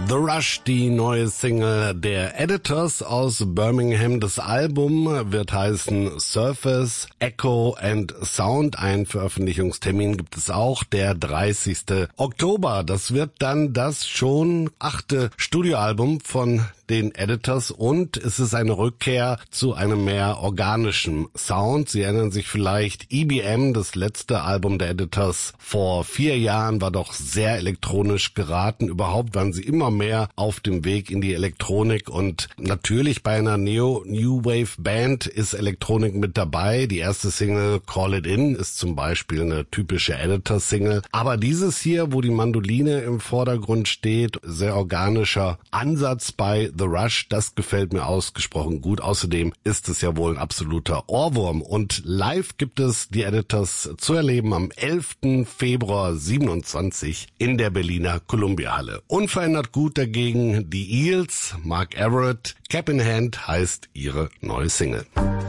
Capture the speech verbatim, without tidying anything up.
The Rush, die neue Single der Editors aus Birmingham. Das Album wird heißen Surface, Echo and Sound. Ein Veröffentlichungstermin gibt es auch, der dreißigsten Oktober. Das wird dann das schon achte Studioalbum von den Editors und es ist eine Rückkehr zu einem mehr organischen Sound. Sie erinnern sich vielleicht, E B M, das letzte Album der Editors vor vier Jahren, war doch sehr elektronisch geraten. Überhaupt waren sie immer mehr auf dem Weg in die Elektronik und natürlich bei einer Neo-New Wave Band ist Elektronik mit dabei. Die erste Single Call It In ist zum Beispiel eine typische Editor-Single. Aber dieses hier, wo die Mandoline im Vordergrund steht, sehr organischer Ansatz bei The Rush, das gefällt mir ausgesprochen gut. Außerdem ist es ja wohl ein absoluter Ohrwurm. Und live gibt es die Editors zu erleben am elften Februar siebenundzwanzig in der Berliner Columbia Halle. Unverändert gut dagegen die Eels, Mark Everett. Cap in Hand heißt ihre neue Single.